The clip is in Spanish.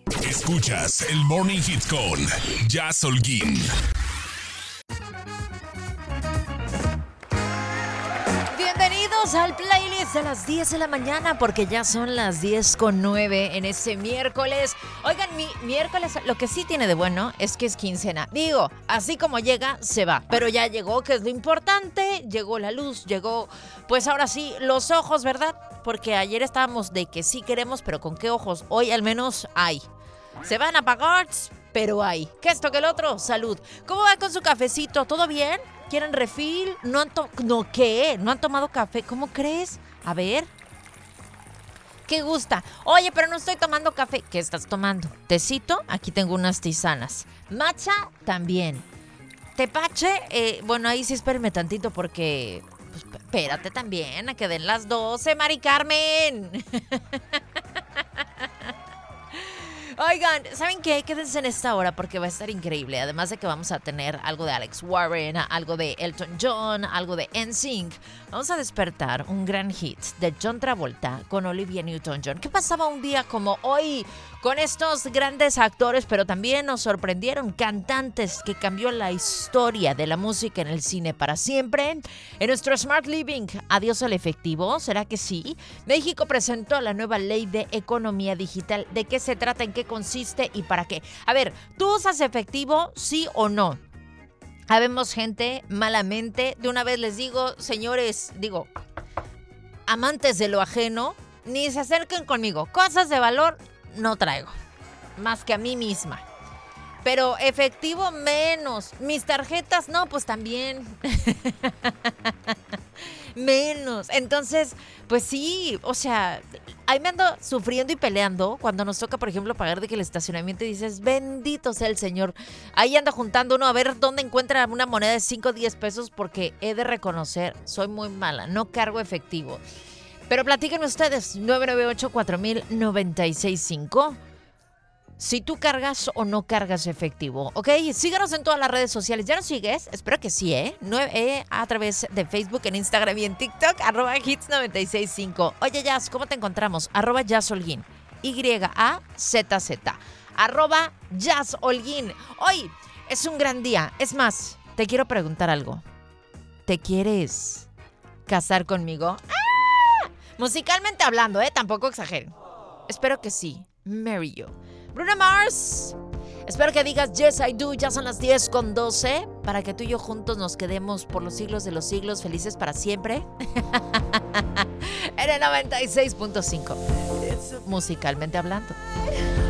Escuchas el Morning Hit con Jazz Holguín. Bienvenidos al playlist de las 10 de la mañana, porque ya son las 10:09 en este miércoles. Oigan, mi miércoles lo que sí tiene de bueno es que es quincena. Digo, así como llega, se va. Pero ya llegó, que es lo importante. Llegó la luz, llegó, pues ahora sí, los ojos, ¿verdad? Porque ayer estábamos de que sí queremos, pero ¿con qué ojos? Hoy al menos hay. Se van a apagar, pero hay. Que esto, que el otro, salud. ¿Cómo va con su cafecito? ¿Todo bien? ¿Quieren refill? ¿No han tomado café? ¿Cómo crees? A ver. ¿Qué gusta? Oye, pero no estoy tomando café. ¿Qué estás tomando? ¿Tecito? Aquí tengo unas tisanas. ¿Matcha? También. ¿Tepache? Bueno, ahí sí espérenme tantito porque... Pues, espérate también a que den las 12, Mari Carmen. Oigan, ¿saben qué? Quédense en esta hora porque va a estar increíble. Además de que vamos a tener algo de Alex Warren, algo de Elton John, algo de NSYNC. Vamos a despertar un gran hit de John Travolta con Olivia Newton-John. ¿Qué pasaba un día como hoy con estos grandes actores? Pero también nos sorprendieron cantantes que cambió la historia de la música en el cine para siempre. En nuestro Smart Living, adiós al efectivo. ¿Será que sí? México presentó la nueva ley de economía digital. ¿De qué se trata? ¿En qué consiste y para qué? A ver, ¿tú usas efectivo, sí o no? Habemos gente malamente. De una vez les digo, señores, amantes de lo ajeno, ni se acerquen conmigo. Cosas de valor no traigo, más que a mí misma. Pero efectivo menos. Mis tarjetas, no, pues también. Menos. Entonces, pues sí, o sea, ahí me ando sufriendo y peleando cuando nos toca, por ejemplo, pagar de que el estacionamiento y dices, bendito sea el Señor. Ahí anda juntando uno a ver dónde encuentra una moneda de 5 o 10 pesos porque he de reconocer, soy muy mala, no cargo efectivo. Pero platíquenme ustedes, 998-4000-965. Si tú cargas o no cargas efectivo, ¿ok? Síganos en todas las redes sociales. ¿Ya nos sigues? Espero que sí, ¿eh? A través de Facebook, en Instagram y en TikTok, @hits965. Oye, Jazz, ¿cómo te encontramos? @JazzHolguín. YAZZ. @JazzHolguín. Hoy es un gran día. Es más, te quiero preguntar algo. ¿Te quieres casar conmigo? ¡Ah! Musicalmente hablando, tampoco exageren. Espero que sí. Marry you. Bruno Mars. Espero que digas yes I do. Ya son las 10:12 para que tú y yo juntos nos quedemos por los siglos de los siglos felices para siempre. En el 96.5. Musicalmente hablando.